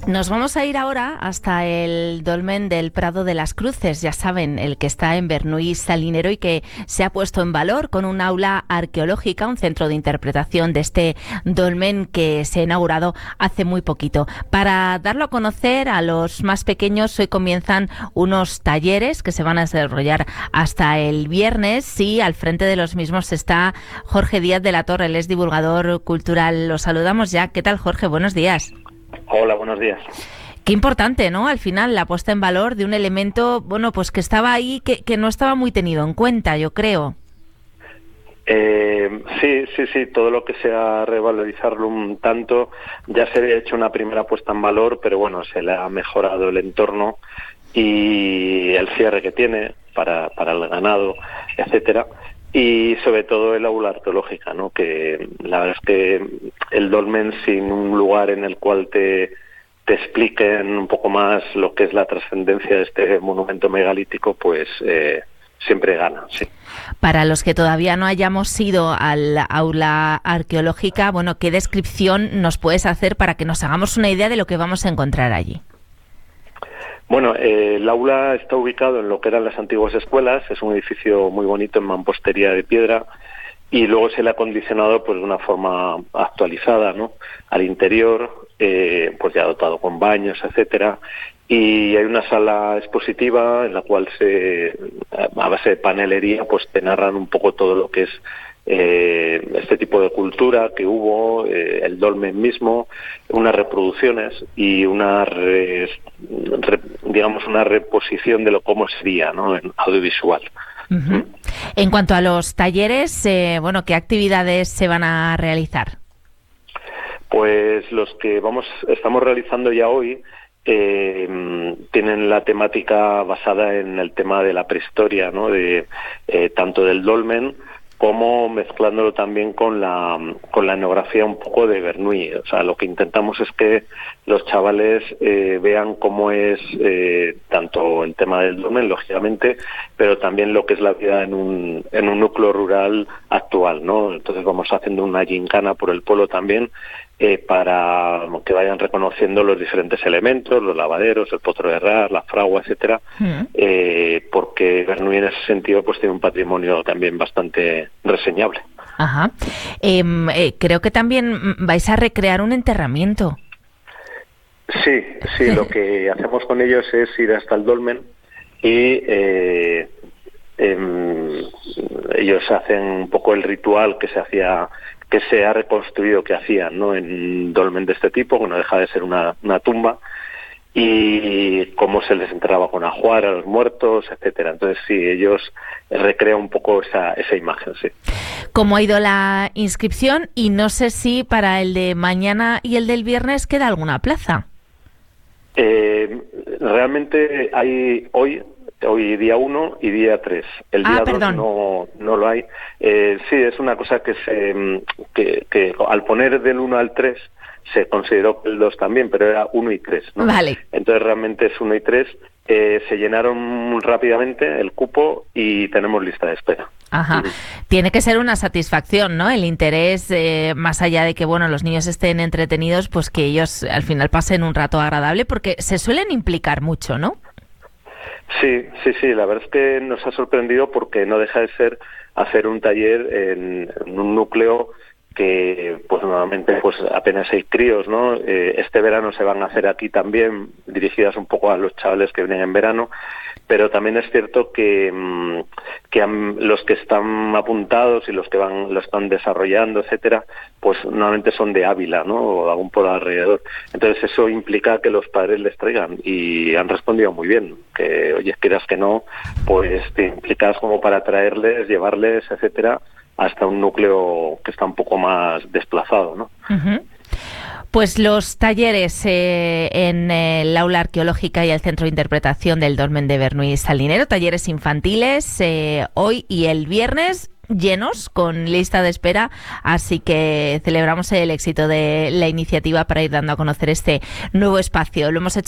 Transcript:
Nos vamos a ir ahora hasta el Dolmen del Prado de las Cruces, ya saben, el que está en Bernuy Salinero y que se ha puesto en valor con un aula arqueológica, un centro de interpretación de este dolmen que se ha inaugurado hace muy poquito. Para darlo a conocer a los más pequeños, hoy comienzan unos talleres que se van a desarrollar hasta el viernes y al frente de los mismos está Jorge Díaz de la Torre, él es divulgador cultural. Lo saludamos ya. ¿Qué tal, Jorge? Buenos días. Hola, buenos días. Qué importante, ¿no? Al final, la puesta en valor de un elemento, bueno, pues que estaba ahí, que no estaba muy tenido en cuenta, yo creo. Sí, todo lo que sea revalorizarlo un tanto, ya se había hecho una primera puesta en valor, pero bueno, se le ha mejorado el entorno y el cierre que tiene para el ganado, etcétera. Y sobre todo el aula arqueológica, ¿no? Que la verdad es que el dolmen, sin un lugar en el cual te expliquen un poco más lo que es la trascendencia de este monumento megalítico, pues siempre gana, sí. Para los que todavía no hayamos ido al aula arqueológica, bueno, ¿qué descripción nos puedes hacer para que nos hagamos una idea de lo que vamos a encontrar allí? Bueno, el aula está ubicado en lo que eran las antiguas escuelas, es un edificio muy bonito en mampostería de piedra y luego se le ha acondicionado pues de una forma actualizada, ¿no? Al interior, pues ya dotado con baños, etcétera, y hay una sala expositiva en la cual a base de panelería, pues te narran un poco todo lo que es este tipo de cultura que hubo, el dolmen mismo, unas reproducciones y una reposición de cómo sería, ¿no? En audiovisual. Uh-huh. En cuanto a los talleres, bueno, ¿qué actividades se van a realizar? Pues los que estamos realizando ya hoy tienen la temática basada en el tema de la prehistoria, ¿no? De tanto del dolmen como mezclándolo también con la etnografía un poco de Bernuy. O sea, lo que intentamos es que los chavales vean cómo es tanto el tema del dolmen, lógicamente, pero también lo que es la vida en un núcleo rural actual, ¿no? Entonces vamos haciendo una gincana por el pueblo también, para que vayan reconociendo los diferentes elementos, los lavaderos, el potro de herrar, la fragua, etcétera, porque Bernuy en ese sentido pues tiene un patrimonio también bastante reseñable. Ajá. Creo que también vais a recrear un enterramiento. Sí, lo que hacemos con ellos es ir hasta el dolmen y ellos hacen un poco el ritual que se ha reconstruido que hacían, ¿no? En dolmen de este tipo, que no deja de ser una tumba, y cómo se les enterraba con ajuar a los muertos, etcétera. Entonces sí, ellos recrean un poco esa imagen, sí. ¿Cómo ha ido la inscripción? Y no sé si para el de mañana y el del viernes queda alguna plaza. Realmente hay hoy día 1 y día 3. El día 2 no lo hay. Sí, es una cosa que al poner del 1 al 3 se consideró el 2 también, pero era 1 y 3, ¿no? Vale. Entonces realmente es 1 y 3. Se llenaron rápidamente el cupo y tenemos lista de espera. Ajá. Tiene que ser una satisfacción, ¿no? El interés, más allá de que, bueno, los niños estén entretenidos, pues que ellos al final pasen un rato agradable, porque se suelen implicar mucho, ¿no? Sí, la verdad es que nos ha sorprendido porque no deja de ser hacer un taller en un núcleo que pues normalmente pues apenas hay críos, ¿no? Este verano se van a hacer aquí también, dirigidas un poco a los chavales que vienen en verano, pero también es cierto que los que están apuntados y los que lo están desarrollando, etcétera, pues normalmente son de Ávila, ¿no? O algún por alrededor. Entonces eso implica que los padres les traigan y han respondido muy bien, que oye, quieras que no, pues te implicas como para traerles, llevarles, etcétera, hasta un núcleo que está un poco más desplazado, ¿no? Uh-huh. Pues los talleres en el aula arqueológica y el centro de interpretación del dolmen de Bernuy Salinero, talleres infantiles hoy y el viernes, llenos, con lista de espera, así que celebramos el éxito de la iniciativa para ir dando a conocer este nuevo espacio. Lo hemos hecho